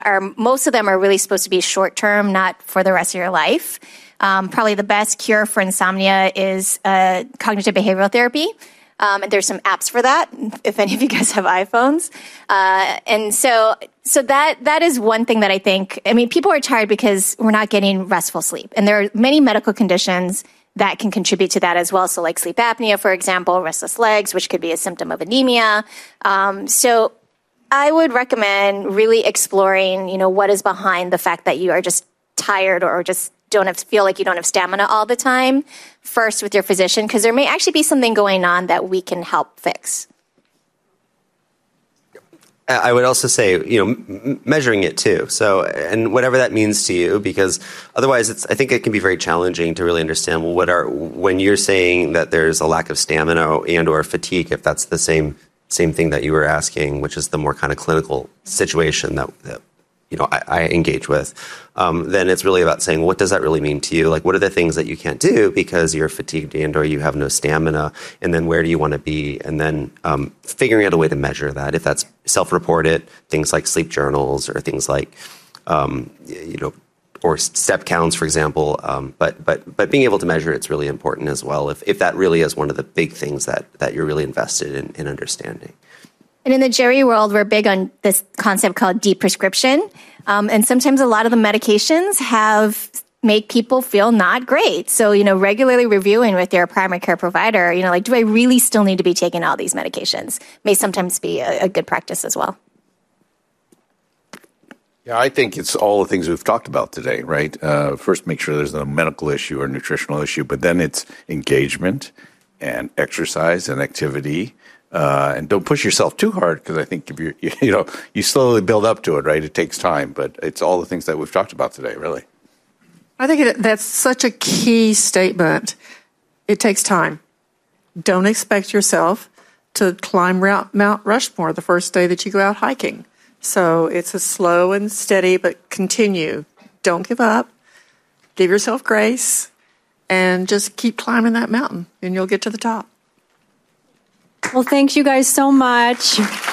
most of them are really supposed to be short term, not for the rest of your life. Probably the best cure for insomnia is cognitive behavioral therapy. And there's some apps for that, if any of you guys have iPhones. And so that is one thing that I think, people are tired because we're not getting restful sleep. And there are many medical conditions that can contribute to that as well. So like sleep apnea, for example, restless legs, which could be a symptom of anemia. So I would recommend really exploring, what is behind the fact that you are just tired or just feel like you don't have stamina all the time, first with your physician, because there may actually be something going on that we can help fix. I would also say, measuring it too. So, and whatever that means to you, because otherwise I think it can be very challenging to really understand, when you're saying that there's a lack of stamina and or fatigue, if that's the same thing that you were asking, which is the more kind of clinical situation that I engage with, then it's really about saying, what does that really mean to you? Like, what are the things that you can't do because you're fatigued and or you have no stamina? And then where do you want to be? And then figuring out a way to measure that. If that's self-reported, things like sleep journals or things like, or step counts, for example. But being able to measure it's really important as well. If that really is one of the big things that you're really invested in understanding. And in the Jerry world, we're big on this concept called deprescription. And sometimes a lot of the medications make people feel not great. So, regularly reviewing with your primary care provider, do I really still need to be taking all these medications? May sometimes be a good practice as well. Yeah, I think it's all the things we've talked about today, right? First, make sure there's no medical issue or nutritional issue, but then it's engagement and exercise and activity. And don't push yourself too hard, because I think if you slowly build up to it, right? It takes time, but it's all the things that we've talked about today, really. I think that's such a key statement. It takes time. Don't expect yourself to climb Mount Rushmore the first day that you go out hiking. So it's a slow and steady, but continue. Don't give up. Give yourself grace and just keep climbing that mountain and you'll get to the top. Well, thank you guys so much.